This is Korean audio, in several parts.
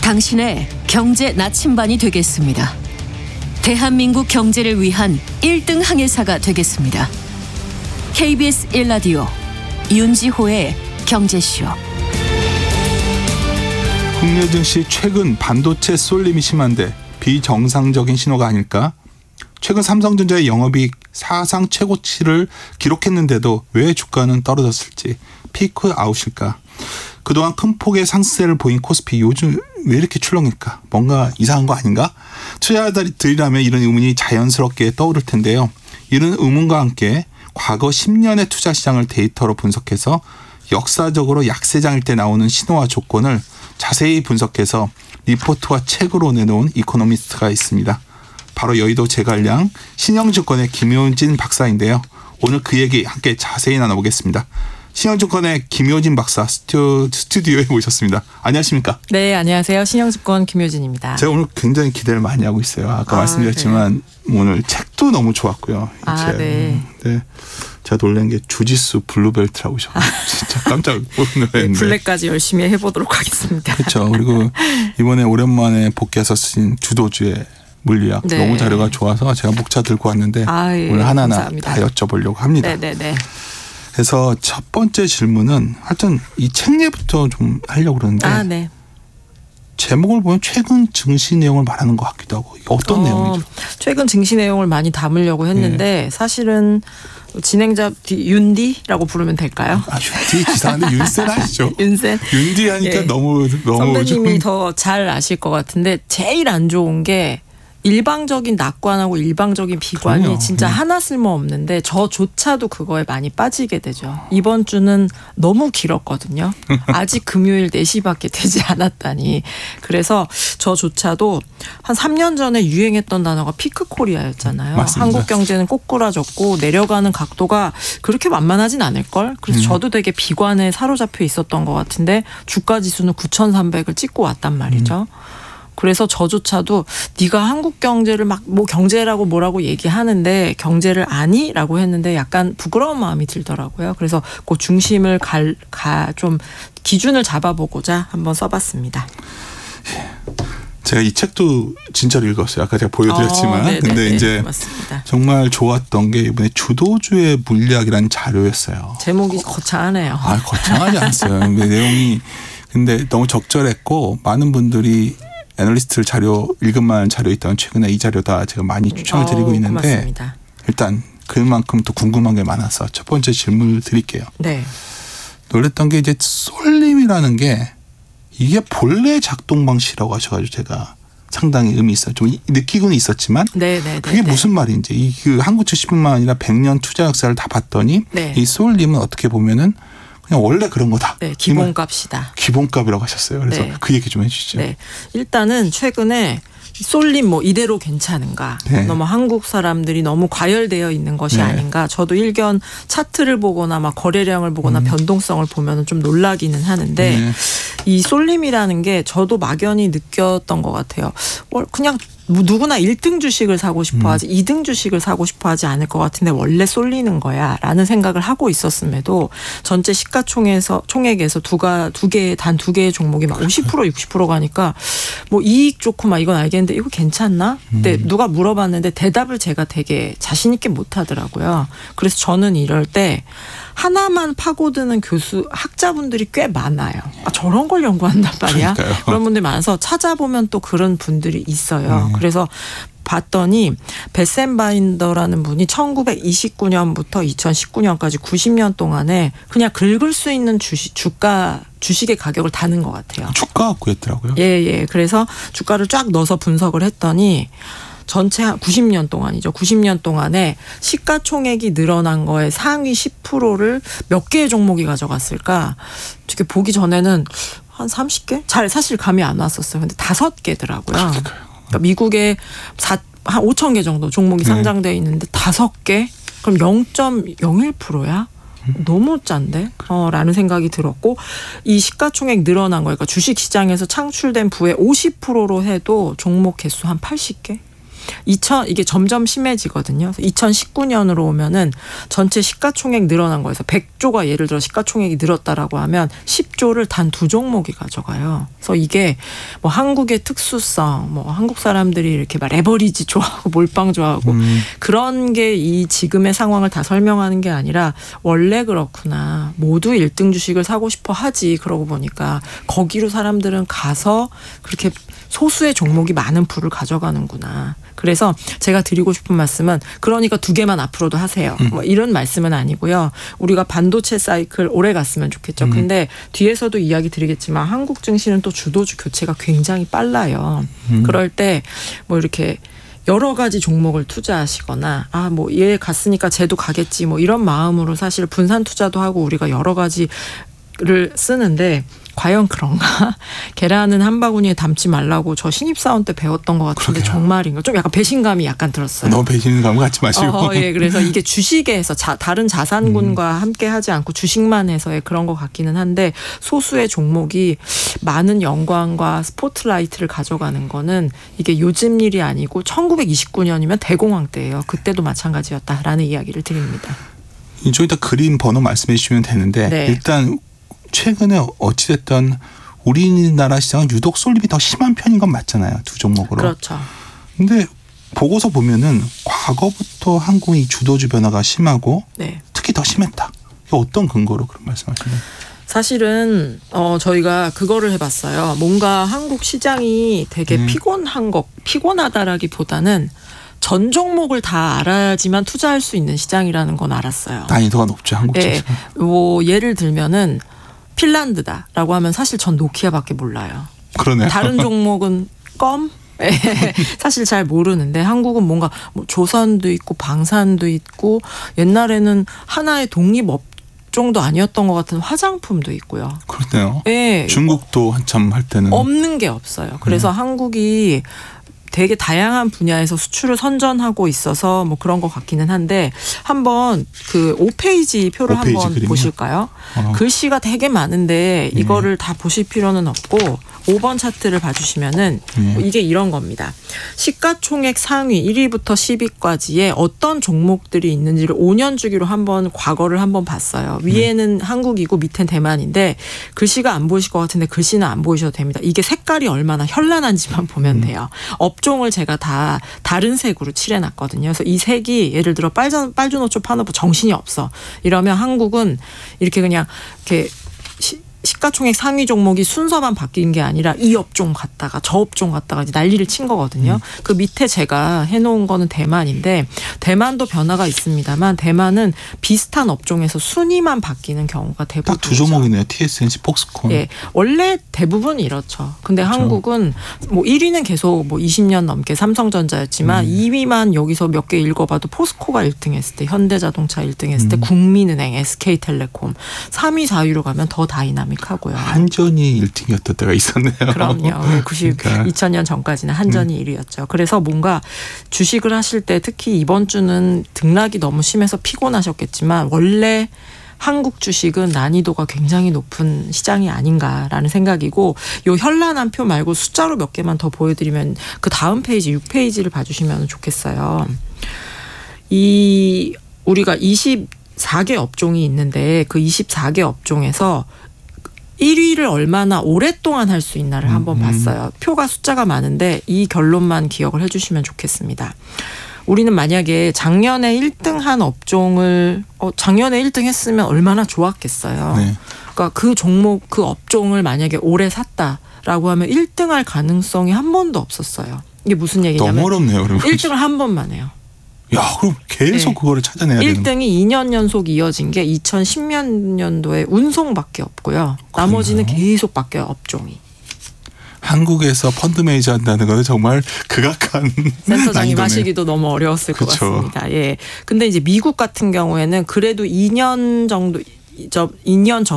당신의 경제 나침반이 되겠습니다. 대한민국 경제를 위한 1등 항해사가 되겠습니다. KBS 1라디오 윤지호의 경제쇼. 홍여준 씨, 최근 반도체 쏠림이 심한데 비정상적인 신호가 아닐까? 최근 삼성전자의 영업이익 사상 최고치를 기록했는데도 왜 주가는 떨어졌을지, 피크 아웃일까? 그동안 큰 폭의 상승세를 보인 코스피, 요즘 왜 이렇게 출렁일까? 뭔가 이상한 거 아닌가? 투자자들이라면 이런 의문이 자연스럽게 떠오를 텐데요. 이런 의문과 함께 과거 10년의 투자 시장을 데이터로 분석해서 역사적으로 약세장일 때 나오는 신호와 조건을 자세히 분석해서 리포트와 책으로 내놓은 이코노미스트가 있습니다. 바로 여의도 제갈량 신영증권의 김효진 박사인데요. 오늘 그 얘기 함께 자세히 나눠보겠습니다. 신영증권의 김효진 박사 스튜디오에 모셨습니다. 안녕하십니까? 네, 안녕하세요. 신영증권 김효진입니다. 제가 오늘 굉장히 기대를 많이 하고 있어요. 아까 말씀드렸지만 네. 오늘 책도 너무 좋았고요. 네. 네. 제가 놀란 게 주짓수 블루벨트라고 진짜 깜짝 놀랐는데. 블랙까지 열심히 해보도록 하겠습니다. 그렇죠. 그리고 이번에 오랜만에 복귀해서 쓰신 주도주의 물리학, 네. 너무 자료가 좋아서 제가 목차 들고 왔는데 예. 오늘 하나하나 감사합니다. 다 여쭤보려고 합니다. 네네네. 그래서 첫 번째 질문은 하여튼 이 책 얘기부터 좀 하려고 그러는데 네. 제목을 보면 최근 증시 내용을 말하는 것 같기도 하고, 어떤 내용이죠? 최근 증시 내용을 많이 담으려고 했는데 사실은 진행자 윤디라고 부르면 될까요? 윤디 이상한데 윤센 아시죠? 윤센. 윤디 하니까 너무 선배님이 더 잘 아실 것 같은데, 제일 안 좋은 게 일방적인 낙관하고 일방적인 비관이 그럼요. 진짜 하나 쓸모없는데 저조차도 그거에 많이 빠지게 되죠. 이번 주는 너무 길었거든요. 아직 금요일 4시밖에 되지 않았다니. 그래서 저조차도 한 3년 전에 유행했던 단어가 피크코리아였잖아요. 맞습니다. 한국 경제는 꼬꾸라졌고 내려가는 각도가 그렇게 만만하진 않을걸. 그래서 저도 되게 비관에 사로잡혀 있었던 것 같은데 주가 지수는 9,300을 찍고 왔단 말이죠. 그래서 저조차도 네가 한국 경제를 막 뭐 경제라고 뭐라고 얘기하는데 경제를 아니? 라고 했는데 약간 부끄러운 마음이 들더라고요. 그래서 그 중심을 좀 기준을 잡아보고자 한번 써봤습니다. 제가 이 책도 진짜로 읽었어요. 아까 제가 보여드렸지만. 근데 이제 맞습니다. 정말 좋았던 게 이번에 주도주의 물리학이라는 자료였어요. 제목이 거창하네요. 거창하지 않았어요. 근데 내용이 근데 너무 적절했고, 많은 분들이 애널리스트 자료 읽은 만한 자료 있다면 최근에 이 자료다 제가 많이 추천을 드리고 있는데, 고맙습니다. 일단 그만큼 또 궁금한 게 많아서 첫 번째 질문을 드릴게요. 네. 놀랬던 게 이제 쏠림이라는 게 이게 본래 작동 방식이라고 하셔가지고 제가 상당히 의미 있어요. 좀 느끼고는 있었지만 그게 무슨 말인지, 그 한국 주식뿐만 아니라 100년 투자 역사를 다 봤더니 이 쏠림은 어떻게 보면은 그냥 원래 그런 거다. 네, 기본값이다. 기본값이라고 하셨어요. 그래서 그 얘기 좀 해주시죠. 네, 일단은 최근에 쏠림 이대로 괜찮은가? 너무 한국 사람들이 너무 과열되어 있는 것이 아닌가? 저도 일견 차트를 보거나 막 거래량을 보거나 변동성을 보면 좀 놀라기는 하는데 이 쏠림이라는 게 저도 막연히 느꼈던 것 같아요. 그냥 누구나 1등 주식을 사고 싶어 하지 2등 주식을 사고 싶어 하지 않을 것 같은데 원래 쏠리는 거야 라는 생각을 하고 있었음에도 전체 시가총액에서 단 두 개의 종목이 막 50% 60% 가니까 뭐 이익 좋고 막 이건 알겠는데 이거 괜찮나? 근데 누가 물어봤는데 대답을 제가 되게 자신 있게 못 하더라고요. 그래서 저는 이럴 때 하나만 파고드는 학자분들이 꽤 많아요. 저런 걸 연구한단 말이야. 그러니까요. 그런 분들이 많아서 찾아보면 또 그런 분들이 있어요. 그래서 봤더니 베센바인더라는 분이 1929년부터 2019년까지 90년 동안에 그냥 긁을 수 있는 주식의 가격을 다는 것 같아요. 주가 구했더라고요. 예. 그래서 주가를 쫙 넣어서 분석을 했더니 전체 90년 동안이죠. 90년 동안에 시가총액이 늘어난 거에 상위 10%를 몇 개의 종목이 가져갔을까? 이렇게 보기 전에는 한 30개? 잘 사실 감이 안 왔었어요. 근데 5개더라고요. 그러니까 미국에 한 5천 개 정도 종목이 상장되어 있는데 5개? 그럼 0.01%야? 너무 짠데? 라는 생각이 들었고, 이 시가총액 늘어난 거, 그러니까 주식시장에서 창출된 부의 50%로 해도 종목 개수 한 80개? 이게 점점 심해지거든요. 2019년으로 오면은 전체 시가총액 늘어난 거에서 100조가 예를 들어 시가총액이 늘었다라고 하면 10조를 단 2종목이 가져가요. 그래서 이게 뭐 한국의 특수성, 뭐 한국 사람들이 이렇게 막 레버리지 좋아하고 몰빵 좋아하고 그런 게 이 지금의 상황을 다 설명하는 게 아니라 원래 그렇구나. 모두 1등 주식을 사고 싶어 하지. 그러고 보니까 거기로 사람들은 가서 그렇게 소수의 종목이 많은 풀을 가져가는구나. 그래서 제가 드리고 싶은 말씀은 그러니까 2개만 앞으로도 하세요. 뭐 이런 말씀은 아니고요. 우리가 반도체 사이클 오래 갔으면 좋겠죠. 근데 뒤에서도 이야기 드리겠지만 한국 증시는 또 주도주 교체가 굉장히 빨라요. 그럴 때 뭐 이렇게 여러 가지 종목을 투자하시거나 뭐 얘 갔으니까 쟤도 가겠지 뭐 이런 마음으로 사실 분산 투자도 하고 우리가 여러 가지를 쓰는데 과연 그런가? 계란은 한 바구니에 담지 말라고 저 신입사원 때 배웠던 것 같은데 그러게요. 정말인가? 좀 약간 배신감이 약간 들었어요. 너무 배신감 갖지 마시고. 예, 그래서 이게 주식에서 다른 자산군과 함께 하지 않고 주식만 해서의 그런 것 같기는 한데 소수의 종목이 많은 영광과 스포트라이트를 가져가는 거는 이게 요즘 일이 아니고 1929년이면 대공황 때예요. 그때도 마찬가지였다라는 이야기를 드립니다. 좀 이따 그림 번호 말씀해 주시면 되는데 네. 일단 최근에 어찌됐든 우리나라 시장은 유독 쏠림이 더 심한 편인 건 맞잖아요. 2 종목으로. 그렇죠. 근데 보고서 보면은 과거부터 한국이 주도주 변화가 심하고 네. 특히 더 심했다. 어떤 근거로 그런 말씀하시나요? 사실은 저희가 그거를 해봤어요. 뭔가 한국 시장이 되게 피곤하다라기보다는 전 종목을 다 알아야지만 투자할 수 있는 시장이라는 건 알았어요. 난이도가 높죠. 한국 증시. 뭐 예를 들면은 핀란드다라고 하면 사실 전 노키아밖에 몰라요. 그러네요. 다른 종목은 껌? 사실 잘 모르는데 한국은 뭔가 뭐 조선도 있고 방산도 있고 옛날에는 하나의 독립 업종도 아니었던 것 같은 화장품도 있고요. 그렇네요. 네. 중국도 한참 할 때는. 없는 게 없어요. 그래서 한국이 되게 다양한 분야에서 수출을 선전하고 있어서 뭐 그런 것 같기는 한데 한번 그 5페이지 표를 5페이지 한번 그림이요? 보실까요? 글씨가 되게 많은데 이거를 다 보실 필요는 없고 5번 차트를 봐주시면은 이게 이런 겁니다. 시가총액 상위 1위부터 10위까지에 어떤 종목들이 있는지를 5년 주기로 한번 과거를 한번 봤어요. 위에는 한국이고 밑엔 대만인데 글씨가 안 보이실 것 같은데 글씨는 안 보이셔도 됩니다. 이게 색깔이 얼마나 현란한지만 보면 돼요. 업종을 제가 다 다른 색으로 칠해놨거든요. 그래서 이 색이 예를 들어 빨주노초 파노브 정신이 없어. 이러면 한국은 이렇게 그냥 이렇게 시가총액 상위 종목이 순서만 바뀐 게 아니라 이 업종 갔다가 저 업종 갔다가 이제 난리를 친 거거든요. 그 밑에 제가 해놓은 거는 대만인데 대만도 변화가 있습니다만 대만은 비슷한 업종에서 순위만 바뀌는 경우가 대부분. 딱 2 종목이네요. TSMC, 폭스콘. 예, 원래 대부분 이렇죠. 근데 그렇죠. 한국은 뭐 1위는 계속 뭐 20년 넘게 삼성전자였지만 2위만 여기서 몇 개 읽어봐도 포스코가 1등했을 때, 현대자동차 1등했을 때, 국민은행, SK텔레콤, 3위, 4위로 가면 더 다이나믹. 하고요. 한전이 1등이었던 때가 있었네요. 그럼요. 2000년 전까지는 한전이 1위였죠. 그래서 뭔가 주식을 하실 때 특히 이번 주는 등락이 너무 심해서 피곤하셨겠지만 원래 한국 주식은 난이도가 굉장히 높은 시장이 아닌가라는 생각이고 요 현란한 표 말고 숫자로 몇 개만 더 보여드리면 그 다음 페이지 6페이지를 봐주시면 좋겠어요. 우리가 24개 업종이 있는데 그 24개 업종에서 1위를 얼마나 오랫동안 할 수 있나를 한번 봤어요. 표가 숫자가 많은데 이 결론만 기억을 해주시면 좋겠습니다. 우리는 만약에 작년에 1등한 업종을 작년에 1등 했으면 얼마나 좋았겠어요. 네. 그러니까 그 종목, 그 업종을 만약에 오래 샀다라고 하면 1등할 가능성이 한 번도 없었어요. 이게 무슨 얘기냐면 너무 어렵네요. 그러면. 1등을 한 번만 해요. 야, 그럼 계속 네. 그거를 찾아내야 되는 1등이 2년 연속 이어진 게 2010년도에 운송밖에 없고요. 나머지는 계속 바뀌어요, 업종이. 한국에서 펀드 매니저 한다는 건 정말 극악한 센터장님 하시기도 너무 어려웠을 것 같습니다. 예. 근데 이제 미국 같은 경우에는 그래도 2년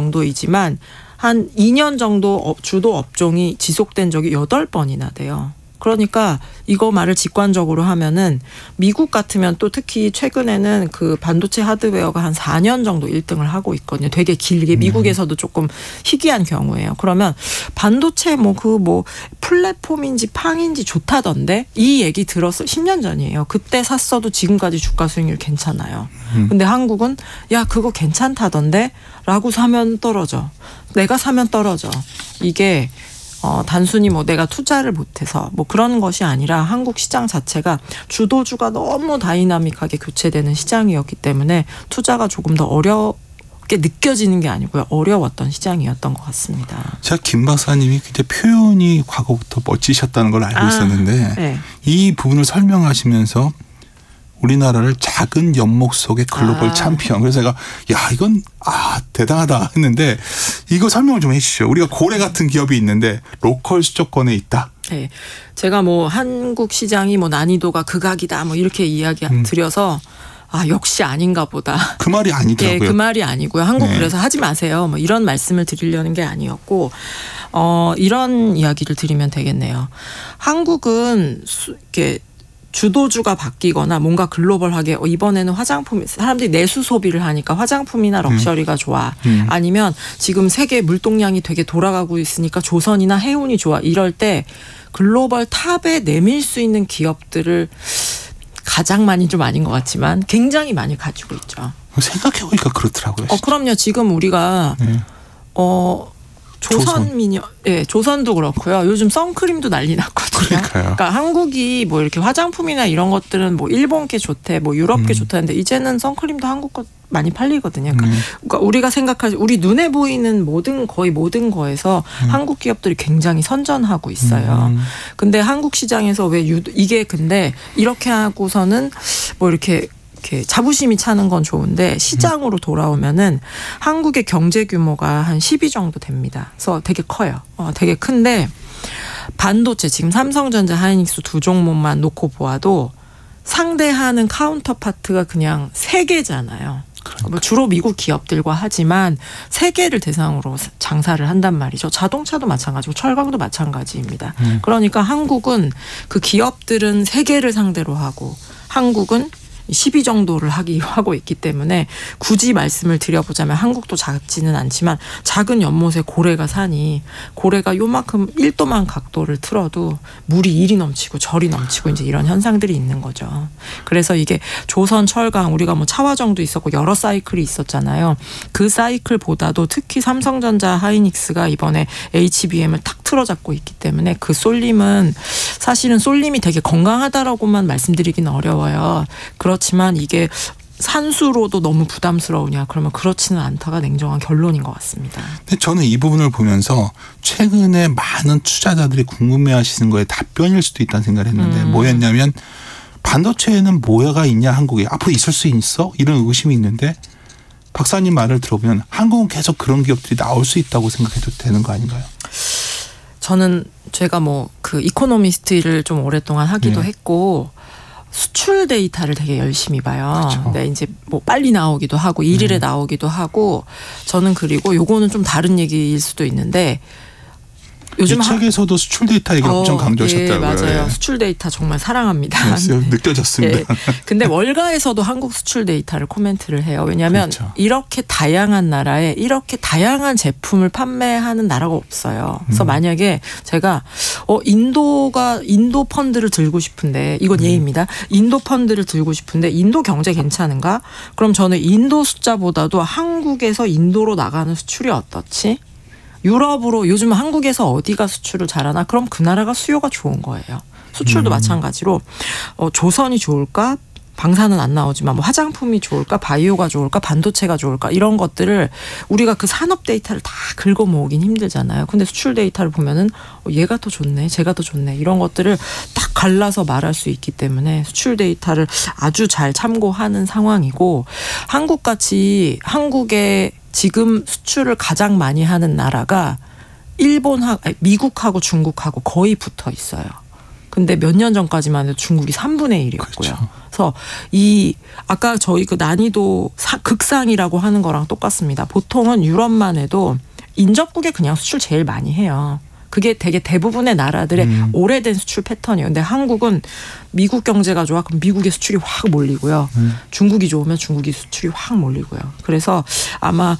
정도이지만 한 2년 정도 주도 업종이 지속된 적이 8번이나 돼요. 그러니까 이거 말을 직관적으로 하면은 미국 같으면 또 특히 최근에는 그 반도체 하드웨어가 한 4년 정도 1등을 하고 있거든요. 되게 길게 미국에서도 조금 희귀한 경우예요. 그러면 반도체 뭐 플랫폼인지 팡인지 좋다던데 이 얘기 들었을 10년 전이에요. 그때 샀어도 지금까지 주가 수익률 괜찮아요. 근데 한국은 야 그거 괜찮다던데 라고 사면 떨어져. 내가 사면 떨어져. 이게 단순히 뭐 내가 투자를 못해서 뭐 그런 것이 아니라 한국 시장 자체가 주도주가 너무 다이나믹하게 교체되는 시장이었기 때문에 투자가 조금 더 어렵게 느껴지는 게 아니고요. 어려웠던 시장이었던 것 같습니다. 제가 김 박사님이 굉장히 표현이 과거부터 멋지셨다는 걸 알고 있었는데 네. 이 부분을 설명하시면서 우리나라를 작은 연목 속의 글로벌 챔피언. 그래서 제가 야 이건 대단하다 했는데 이거 설명을 좀 해 주시죠. 우리가 고래 같은 기업이 있는데 로컬 수도권에 있다. 네, 제가 뭐 한국 시장이 뭐 난이도가 극악이다 뭐 이렇게 이야기 드려서 역시 아닌가 보다. 그 말이 아니더라고요. 네, 그 말이 아니고요. 한국 그래서 하지 마세요. 뭐 이런 말씀을 드리려는 게 아니었고 이런 이야기를 드리면 되겠네요. 한국은 이렇게 주도주가 바뀌거나 뭔가 글로벌하게 이번에는 화장품 사람들이 내수 소비를 하니까 화장품이나 럭셔리가 좋아. 아니면 지금 세계 물동량이 되게 돌아가고 있으니까 조선이나 해운이 좋아. 이럴 때 글로벌 탑에 내밀 수 있는 기업들을 가장 많이 좀 아닌 것 같지만 굉장히 많이 가지고 있죠. 생각해보니까 그렇더라고요. 그럼요. 지금 우리가 조선도 그렇고요. 요즘 선크림도 난리 났거든요. 그러니까 한국이 뭐 이렇게 화장품이나 이런 것들은 뭐 일본 게 좋대, 뭐 유럽 게 좋다는데 이제는 선크림도 한국 거 많이 팔리거든요. 그러니까 우리가 생각하지 우리 눈에 보이는 거의 모든 거에서 한국 기업들이 굉장히 선전하고 있어요. 근데 한국 시장에서 왜 이게 근데 이렇게 하고서는 뭐 이렇게 자부심이 차는 건 좋은데 시장으로 돌아오면은 한국의 경제 규모가 한 10위 정도 됩니다. 그래서 되게 커요. 되게 큰데 반도체 지금 삼성전자, 하이닉스 두 종목만 놓고 보아도 상대하는 카운터파트가 그냥 3개잖아요. 뭐 주로 미국 기업들과 하지만 세계를 대상으로 장사를 한단 말이죠. 자동차도 마찬가지고 철강도 마찬가지입니다. 그러니까 한국은 그 기업들은 세계를 상대로 하고 한국은 10위 정도를 하고 있기 때문에 굳이 말씀을 드려보자면 한국도 작지는 않지만 작은 연못에 고래가 사니 고래가 요만큼 1도만 각도를 틀어도 물이 일이 넘치고 절이 넘치고 이제 이런 현상들이 있는 거죠. 그래서 이게 조선 철강 우리가 뭐 차화정도 있었고 여러 사이클이 있었잖아요. 그 사이클보다도 특히 삼성전자 하이닉스가 이번에 HBM을 탁 틀어잡고 있기 때문에 그 쏠림은 사실은 쏠림이 되게 건강하다라고만 말씀드리기는 어려워요. 그렇지만 이게 산수로도 너무 부담스러우냐 그러면 그렇지는 않다가 냉정한 결론인 것 같습니다. 근데 저는 이 부분을 보면서 최근에 많은 투자자들이 궁금해하시는 거에 답변일 수도 있다는 생각을 했는데 뭐였냐면 반도체에는 뭐가 있냐 한국에 앞으로 있을 수 있어? 이런 의심이 있는데 박사님 말을 들어보면 한국은 계속 그런 기업들이 나올 수 있다고 생각해도 되는 거 아닌가요? 저는 제가 뭐 그 이코노미스트를 좀 오랫동안 하기도 했고 수출 데이터를 되게 열심히 봐요. 그렇죠. 근데 이제 뭐 빨리 나오기도 하고 일일에 나오기도 하고 저는 그리고 요거는 좀 다른 얘기일 수도 있는데 요즘 이 책에서도 수출 데이터 얘기를 엄청 강조하셨다고요. 맞아요. 수출 데이터 정말 사랑합니다. 느껴졌습니다. 근데 월가에서도 한국 수출 데이터를 코멘트를 해요. 왜냐하면 이렇게 다양한 나라에 이렇게 다양한 제품을 판매하는 나라가 없어요. 그래서 만약에 제가 인도 펀드를 들고 싶은데 이건 예입니다. 인도 펀드를 들고 싶은데 인도 경제 괜찮은가? 그럼 저는 인도 숫자보다도 한국에서 인도로 나가는 수출이 어떻지? 유럽으로 요즘 한국에서 어디가 수출을 잘하나? 그럼 그 나라가 수요가 좋은 거예요. 수출도 마찬가지로 조선이 좋을까? 방사는 안 나오지만 뭐 화장품이 좋을까? 바이오가 좋을까? 반도체가 좋을까? 이런 것들을 우리가 그 산업 데이터를 다 긁어 모으긴 힘들잖아요. 근데 수출 데이터를 보면은 얘가 더 좋네, 제가 더 좋네 이런 것들을 딱 갈라서 말할 수 있기 때문에 수출 데이터를 아주 잘 참고하는 상황이고 한국같이 한국의 지금 수출을 가장 많이 하는 나라가 미국하고 중국하고 거의 붙어 있어요. 근데 몇 년 전까지만 해도 중국이 3분의 1이었고요. 그렇죠. 그래서 아까 저희 그 난이도 극상이라고 하는 거랑 똑같습니다. 보통은 유럽만 해도 인접국에 그냥 수출 제일 많이 해요. 그게 되게 대부분의 나라들의 오래된 수출 패턴이에요. 근데 한국은 미국 경제가 좋아 그럼 미국의 수출이 확 몰리고요. 중국이 좋으면 중국이 수출이 확 몰리고요. 그래서 아마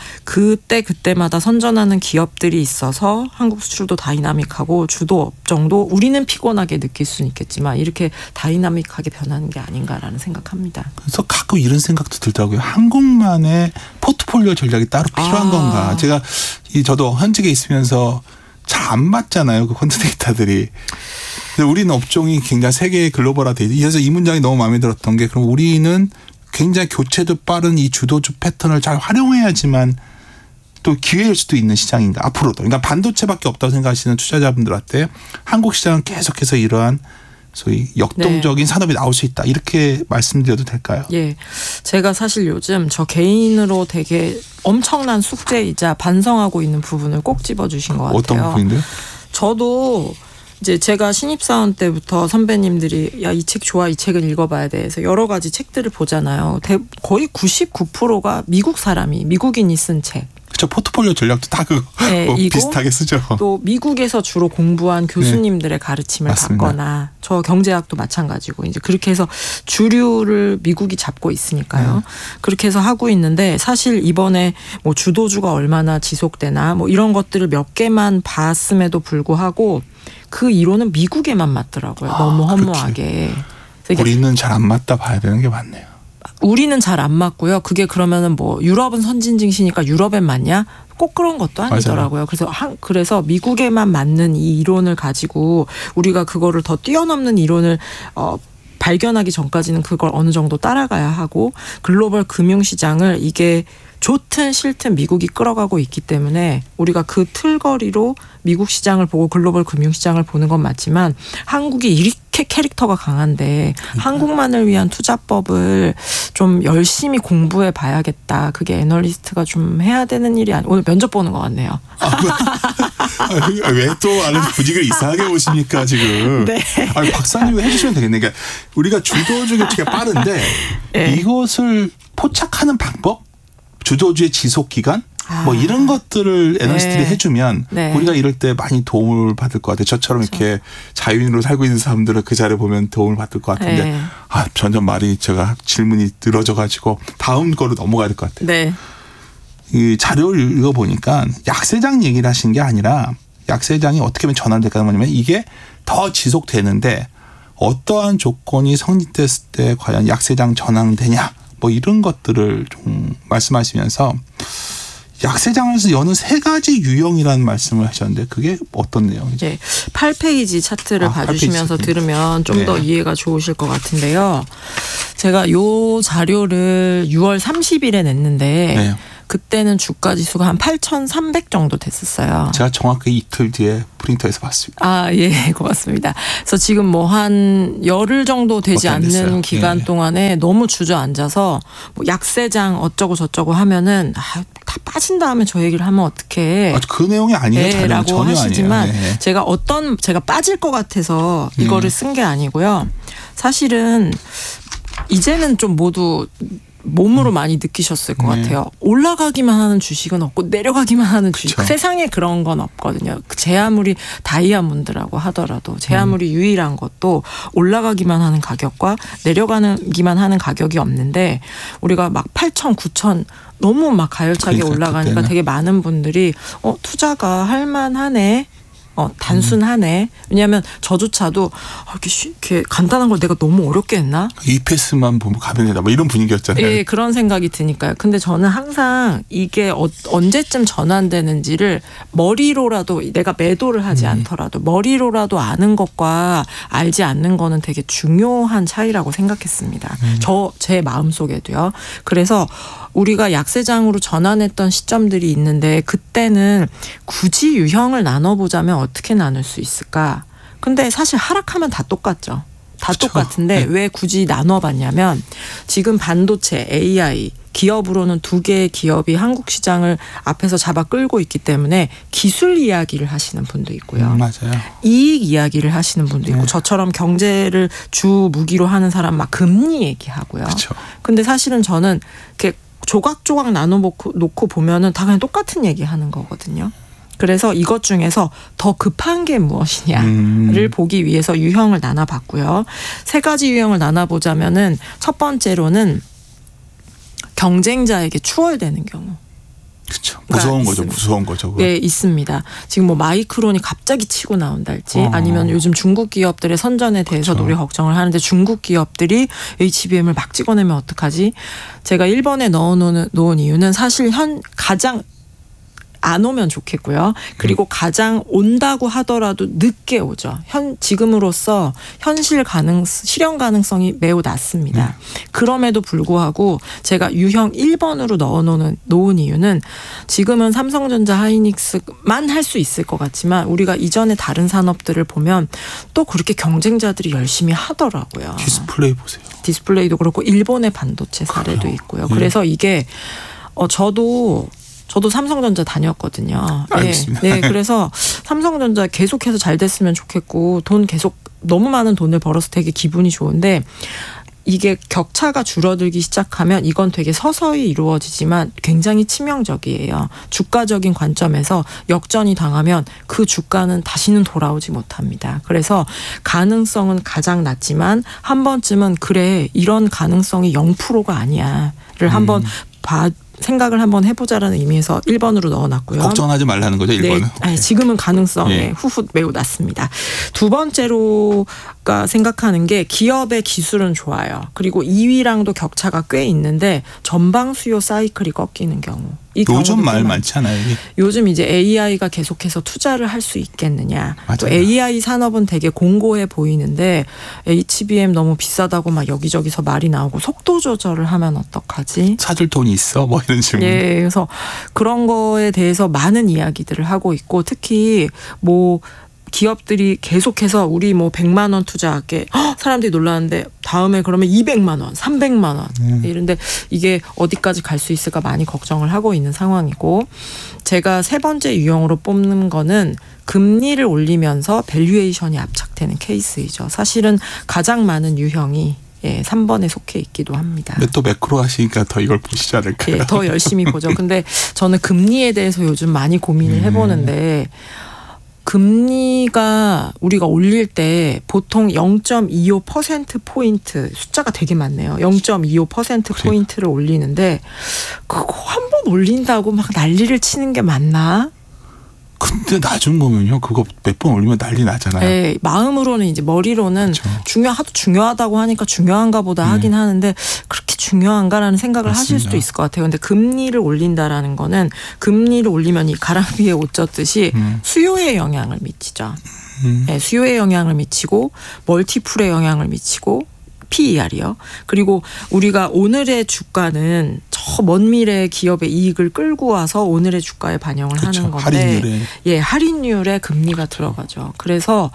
그때마다 선전하는 기업들이 있어서 한국 수출도 다이나믹하고 주도 업종도 우리는 피곤하게 느낄 수는 있겠지만 이렇게 다이나믹하게 변하는 게 아닌가라는 생각합니다. 그래서 가끔 이런 생각도 들더라고요. 한국만의 포트폴리오 전략이 따로 필요한 건가. 제가 저도 현직에 있으면서 잘 안 맞잖아요. 그 퀀트 데이터들이. 근데 우리는 업종이 굉장히 세계의 글로벌화돼 있어서 그래서 이 문장이 너무 마음에 들었던 게 그럼 우리는 굉장히 교체도 빠른 이 주도주 패턴을 잘 활용해야지만 또 기회일 수도 있는 시장인가 앞으로도. 그러니까 반도체밖에 없다고 생각하시는 투자자분들한테 한국 시장은 계속해서 이러한 소위 역동적인 산업이 나올 수 있다. 이렇게 말씀드려도 될까요? 예. 제가 사실 요즘 저 개인으로 되게 엄청난 숙제이자 반성하고 있는 부분을 꼭 집어주신 것 같아요. 어떤 부분인데요? 저도 이제 제가 신입사원 때부터 선배님들이 야, 이 책 좋아, 이 책을 읽어봐야 돼 해서 여러 가지 책들을 보잖아요. 거의 99%가 미국 사람이 미국인이 쓴 책. 그렇죠. 포트폴리오 전략도 다 네, 비슷하게 쓰죠. 또 미국에서 주로 공부한 교수님들의 가르침을 맞습니다. 받거나 저 경제학도 마찬가지고 이제 그렇게 해서 주류를 미국이 잡고 있으니까요. 그렇게 해서 하고 있는데 사실 이번에 뭐 주도주가 얼마나 지속되나 뭐 이런 것들을 몇 개만 봤음에도 불구하고 그 이론은 미국에만 맞더라고요. 너무 허무하게. 우리는 잘 안 맞다 봐야 되는 게 맞네요. 우리는 잘 안 맞고요. 그게 그러면은 뭐 유럽은 선진 증시니까 유럽엔 맞냐? 꼭 그런 것도 아니더라고요. 그래서 미국에만 맞는 이 이론을 가지고 우리가 그거를 더 뛰어넘는 이론을 발견하기 전까지는 그걸 어느 정도 따라가야 하고 글로벌 금융시장을 이게 좋든 싫든 미국이 끌어가고 있기 때문에 우리가 그 틀거리로 미국 시장을 보고 글로벌 금융시장을 보는 건 맞지만 한국이 이렇게 캐릭터가 강한데 한국만을 위한 투자법을 좀 열심히 공부해 봐야겠다. 그게 애널리스트가 좀 해야 되는 일이 오늘 면접 보는 것 같네요. 왜 또 분위기를 이상하게 보십니까 지금. 네. 박사님이 해주시면 되겠네. 그러니까 우리가 주도주 교체가 빠른데 네. 이것을 포착하는 방법? 주도주의 지속 기간? 뭐 이런 것들을 애널리스트들이 해주면 우리가 이럴 때 많이 도움을 받을 것 같아요. 저처럼 이렇게 자유인으로 살고 있는 사람들은 그 자리를 보면 도움을 받을 것 같은데 점점 제가 질문이 늘어져가지고 다음 거로 넘어가야 될 것 같아요. 네. 이 자료를 읽어보니까 약세장 얘기를 하신 게 아니라 약세장이 어떻게 하면 전환될까 하냐면 이게 더 지속되는데 어떠한 조건이 성립됐을 때 과연 약세장 전환되냐 뭐 이런 것들을 좀 말씀하시면서 약세장에서 여는 세 가지 유형이라는 말씀을 하셨는데 그게 어떤 내용이죠? 네, 8페이지 차트를 봐주시면서 8페이지. 들으면 좀 더 이해가 좋으실 것 같은데요. 제가 이 자료를 6월 30일에 냈는데 그때는 주가 지수가 한 8,300 정도 됐었어요. 제가 정확히 이틀 뒤에 프린터에서 봤습니다. 예, 고맙습니다. 그래서 지금 뭐 한 열흘 정도 되지 않는 기간 동안에 너무 주저앉아서 뭐 약세장 어쩌고 저쩌고 하면은 다 빠진 다음에 저 얘기를 하면 어떡해. 그 내용이 아니에요. 라고 전혀 하시지만 아니에요. 제가 빠질 것 같아서 이거를 쓴 게 아니고요. 사실은 이제는 좀 모두 몸으로 많이 느끼셨을 것 같아요. 올라가기만 하는 주식은 없고 내려가기만 하는 주식. 그쵸. 세상에 그런 건 없거든요. 제 아무리 다이아몬드라고 하더라도 제 아무리 유일한 것도 올라가기만 하는 가격과 내려가기만 하는 가격이 없는데 우리가 막 8,000, 9,000 너무 막 가열차게 올라가니까 그때는. 되게 많은 분들이 투자가 할만하네. 단순하네. 왜냐하면 저조차도 이렇게 간단한 걸 내가 너무 어렵게 했나? EPS만 보면 가변이다. 뭐 이런 분위기였잖아요. 예, 그런 생각이 드니까요. 근데 저는 항상 이게 언제쯤 전환되는지를 머리로라도 내가 매도를 하지 않더라도 머리로라도 아는 것과 알지 않는 거는 되게 중요한 차이라고 생각했습니다. 제 마음속에도요. 그래서 우리가 약세장으로 전환했던 시점들이 있는데 그때는 굳이 유형을 나눠보자면 어떻게 나눌 수 있을까? 근데 사실 하락하면 다 똑같죠. 다 그렇죠. 똑같은데 왜 굳이 나눠봤냐면 지금 반도체, AI, 기업으로는 2개의 기업이 한국 시장을 앞에서 잡아 끌고 있기 때문에 기술 이야기를 하시는 분도 있고요. 맞아요. 이익 이야기를 하시는 분도 있고 저처럼 경제를 주 무기로 하는 사람 막 금리 얘기하고요. 그렇죠. 근데 사실은 저는 이렇게 조각조각 나눠놓고 보면은 다 그냥 똑같은 얘기하는 거거든요. 그래서 이것 중에서 더 급한 게 무엇이냐를 보기 위해서 유형을 나눠봤고요. 3가지 유형을 나눠보자면은 첫 번째로는 경쟁자에게 추월되는 경우. 그렇죠. 무서운 거죠. 무서운 거죠. 네, 있습니다. 지금 뭐 마이크론이 갑자기 치고 나온달지 아니면 요즘 중국 기업들의 선전에 대해서도 우리가 걱정을 하는데 중국 기업들이 HBM을 막 찍어내면 어떡하지? 제가 1번에 넣어놓은 이유는 사실 가장 안 오면 좋겠고요. 그리고 가장 온다고 하더라도 늦게 오죠. 지금으로서 실현 가능성이 매우 낮습니다. 그럼에도 불구하고 제가 유형 1번으로 넣은 이유는 지금은 삼성전자 하이닉스만 할 수 있을 것 같지만 우리가 이전에 다른 산업들을 보면 또 그렇게 경쟁자들이 열심히 하더라고요. 디스플레이 보세요. 디스플레이도 그렇고 일본의 반도체 사례도 있고요. 그래서 이게 저도 삼성전자 다녔거든요. 알겠습니다. 네, 그래서 삼성전자 계속해서 잘 됐으면 좋겠고 너무 많은 돈을 벌어서 되게 기분이 좋은데 이게 격차가 줄어들기 시작하면 이건 되게 서서히 이루어지지만 굉장히 치명적이에요. 주가적인 관점에서 역전이 당하면 그 주가는 다시는 돌아오지 못합니다. 그래서 가능성은 가장 낮지만 한 번쯤은 그래 이런 가능성이 0%가 아니야를 한번 생각을 한번 해보자라는 의미에서 1번으로 넣어놨고요. 걱정하지 말라는 거죠, 1번은. 네, 아니, 지금은 가능성이 후후 매우 낮습니다. 두 번째로가 생각하는 게 기업의 기술은 좋아요. 그리고 2위랑도 격차가 꽤 있는데 전방 수요 사이클이 꺾이는 경우. 요즘 말 많잖아요. 요즘 이제 AI가 계속해서 투자를 할 수 있겠느냐. 맞아요. 또 AI 산업은 되게 공고해 보이는데 HBM 너무 비싸다고 막 여기저기서 말이 나오고 속도 조절을 하면 어떡하지? 찾을 돈이 있어? 뭐 이런 질문. 예, 그래서 그런 거에 대해서 많은 이야기들을 하고 있고 특히 뭐 기업들이 계속해서 우리 뭐 100만 원 투자할게 사람들이 놀라는데 다음에 그러면 200만 원, 300만 원 이런데 이게 어디까지 갈 수 있을까 많이 걱정을 하고 있는 상황이고 제가 3번째 유형으로 뽑는 거는 금리를 올리면서 밸류에이션이 압착되는 케이스이죠. 사실은 가장 많은 유형이 3번에 속해 있기도 합니다. 근데 또 매크로 하시니까 더 이걸 보시지 않을까요? 예, 더 열심히 보죠. 근데 저는 금리에 대해서 요즘 많이 고민을 해보는데 금리가 우리가 올릴 때 보통 0.25%포인트 숫자가 되게 많네요. 0.25%포인트를 올리는데 그거 한 번 올린다고 막 난리를 치는 게 맞나? 근데 나중 보면요. 그거 몇 번 올리면 난리 나잖아요. 네, 마음으로는 이제 머리로는 그렇죠. 중요하다고 하니까 중요한가 보다 하긴 하는데 그렇게 중요한가라는 생각을 맞습니다. 하실 수도 있을 것 같아요. 근데 금리를 올린다라는 거는 금리를 올리면 이 가랑비에 옷 젖듯이 수요에 영향을 미치죠. 네, 수요에 영향을 미치고 멀티플에 영향을 미치고 PER이요. 그리고 우리가 오늘의 주가는 저 먼 미래 기업의 이익을 끌고 와서 오늘의 주가에 반영을 그렇죠. 하는 건데 할인율에. 할인율에 금리가 들어가죠. 그래서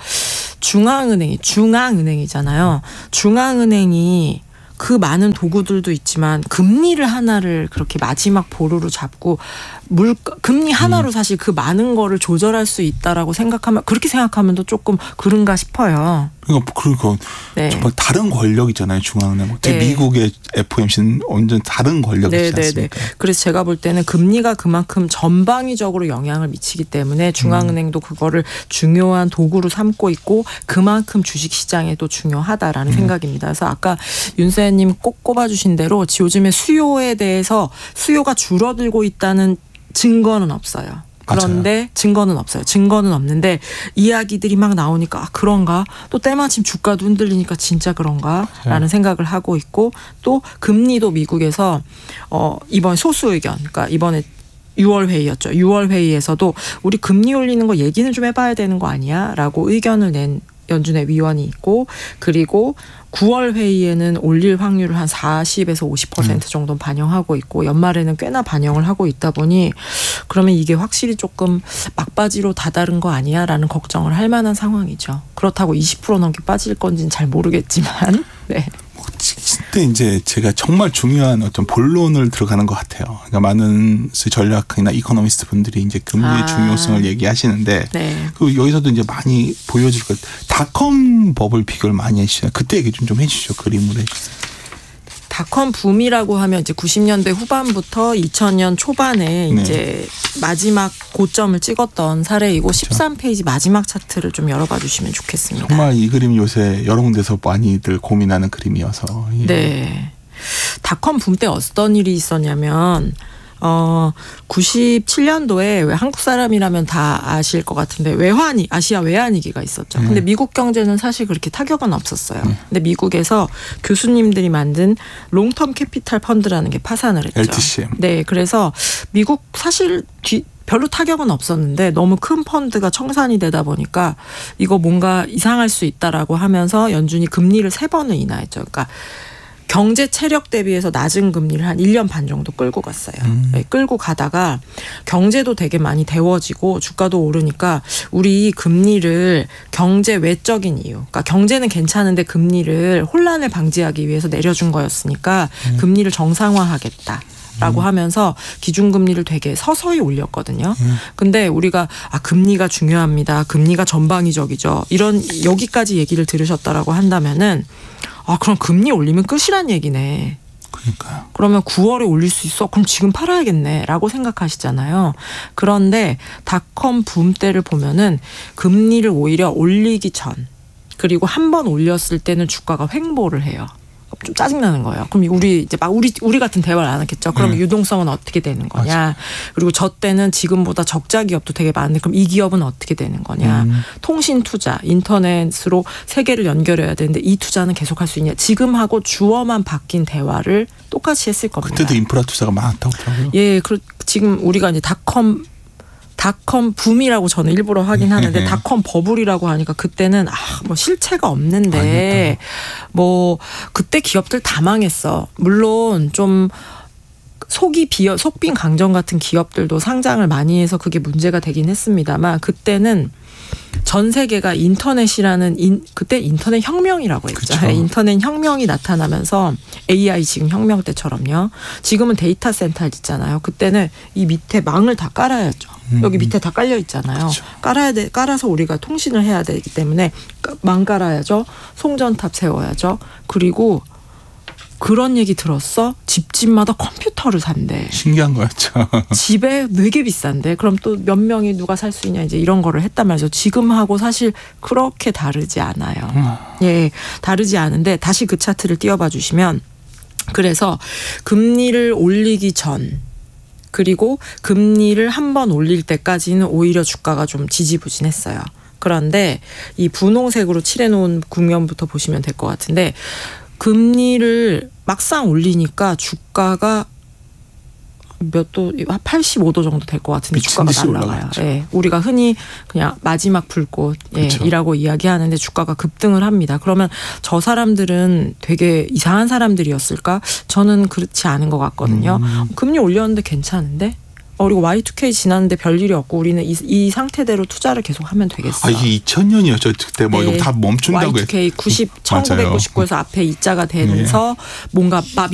중앙은행이잖아요. 중앙은행이 그 많은 도구들도 있지만 금리를 하나를 그렇게 마지막 보루로 잡고 금리 하나로 사실 그 많은 거를 조절할 수 있다라고 그렇게 생각하면 또 조금 그런가 싶어요. 그리고 정말 다른 권력이잖아요. 중앙은행. 미국의 FOMC는 완전 다른 권력이지 않습니까? 그래서 제가 볼 때는 금리가 그만큼 전방위적으로 영향을 미치기 때문에 중앙은행도 그거를 중요한 도구로 삼고 있고 그만큼 주식시장에도 중요하다라는 생각입니다. 그래서 아까 윤세님 꼭 꼽아주신 대로 요즘에 수요가 줄어들고 있다는 증거는 없어요. 그런데 증거는 없어요. 증거는 없는데 이야기들이 막 나오니까 그런가? 또 때마침 주가도 흔들리니까 진짜 그런가? 라는 생각을 하고 있고 또 금리도 미국에서 이번 소수 의견 그러니까 이번에 6월 회의였죠. 6월 회의에서도 우리 금리 올리는 거 얘기는 좀 해봐야 되는 거 아니야? 라고 의견을 낸 연준의 위원이 있고 그리고 9월 회의에는 올릴 확률을 한 40에서 50% 정도 반영하고 있고 연말에는 꽤나 반영을 하고 있다 보니 그러면 이게 확실히 조금 막바지로 다다른 거 아니야? 라는 걱정을 할 만한 상황이죠. 그렇다고 20% 넘게 빠질 건지는 잘 모르겠지만 네. 그때 이제 제가 정말 중요한 어떤 본론을 들어가는 것 같아요. 그러니까 많은 전략이나 이코노미스트 분들이 이제 금리의 중요성을 얘기하시는데 그 여기서도 이제 많이 보여줄 것 닷컴 버블 비교를 많이 해주시잖아요. 그때 얘기 좀 해주시죠. 그림으로 해주세요. 닷컴 붐이라고 하면 이제 90년대 후반부터 2000년 초반에 네. 이제 마지막 고점을 찍었던 사례이고 그렇죠. 13페이지 마지막 차트를 좀 열어봐 주시면 좋겠습니다. 정말 이 그림 요새 여러 군데서 많이들 고민하는 그림이어서. 예. 네. 닷컴 붐 때 어떤 일이 있었냐면 97년도에 왜 한국 사람이라면 다 아실 것 같은데 아시아 외환위기가 있었죠. 근데 미국 경제는 사실 그렇게 타격은 없었어요. 근데 미국에서 교수님들이 만든 롱텀 캐피탈 펀드라는 게 파산을 했죠. LTCM. 네, 그래서 미국 사실 별로 타격은 없었는데 너무 큰 펀드가 청산이 되다 보니까 이거 뭔가 이상할 수 있다라고 하면서 연준이 금리를 3번을 인하했죠. 그러니까 경제 체력 대비해서 낮은 금리를 한 1년 반 정도 끌고 갔어요. 네, 끌고 가다가 경제도 되게 많이 데워지고 주가도 오르니까 우리 금리를 경제 외적인 이유, 그러니까 경제는 괜찮은데 금리를 혼란을 방지하기 위해서 내려준 거였으니까 금리를 정상화하겠다. 라고 하면서 기준금리를 되게 서서히 올렸거든요. 근데 우리가 금리가 중요합니다. 금리가 전방위적이죠. 여기까지 얘기를 들으셨다라고 한다면은 그럼 금리 올리면 끝이란 얘기네. 그러니까요. 그러면 9월에 올릴 수 있어? 그럼 지금 팔아야겠네. 라고 생각하시잖아요. 그런데 닷컴 붐 때를 보면은 금리를 오히려 올리기 전 그리고 한 번 올렸을 때는 주가가 횡보를 해요. 좀 짜증나는 거예요. 그럼 우리 같은 대화를 안 하겠죠. 그럼 유동성은 어떻게 되는 거냐. 맞아. 그리고 저 때는 지금보다 적자 기업도 되게 많은데 그럼 이 기업은 어떻게 되는 거냐. 통신 투자, 인터넷으로 세계를 연결해야 되는데 이 투자는 계속할 수 있냐. 지금하고 주어만 바뀐 대화를 똑같이 했을 겁니다. 그때도 인프라 투자가 많았다고 하더라고요. 예, 지금 우리가 이제 닷컴 붐이라고 저는 일부러 하긴 하는데 닷컴 버블이라고 하니까 그때는 뭐 실체가 없는데 뭐 그때 기업들 다 망했어. 물론 좀 속빈 강정 같은 기업들도 상장을 많이 해서 그게 문제가 되긴 했습니다만 그때는 전 세계가 인터넷이라는 그때 인터넷 혁명이라고 했죠. 그쵸. 인터넷 혁명이 나타나면서 AI 지금 혁명 때처럼요. 지금은 데이터 센터 있잖아요. 그때는 이 밑에 망을 다 깔아야죠. 여기 밑에 다 깔려 있잖아요. 그쵸. 깔아서 우리가 통신을 해야 되기 때문에 망 깔아야죠. 송전탑 세워야죠. 그리고 그런 얘기 들었어? 집집마다 컴퓨터를 산대. 신기한 거였죠. 집에 되게 비싼데 그럼 또 몇 명이 누가 살 수 있냐 이제 이런 거를 했단 말이죠. 지금하고 사실 그렇게 다르지 않아요. 예, 다르지 않은데 다시 그 차트를 띄워봐 주시면 그래서 금리를 올리기 전 그리고 금리를 한 번 올릴 때까지는 오히려 주가가 좀 지지부진했어요. 그런데 이 분홍색으로 칠해놓은 국면부터 보시면 될 것 같은데 금리를 막상 올리니까 주가가 85도 정도 될 것 같은데 주가가 날아가요. 예, 우리가 흔히 그냥 마지막 불꽃이라고 이야기하는데 주가가 급등을 합니다. 그러면 저 사람들은 되게 이상한 사람들이었을까? 저는 그렇지 않은 것 같거든요. 금리 올렸는데 괜찮은데? 그리고 Y2K 지났는데 별일이 없고 우리는 이 상태대로 투자를 계속하면 되겠어. 이게 2000년이었죠. 그때 뭐 네. 이거 다 멈춘다고 Y2K 1999에서 앞에 2자가 되면서 뭔가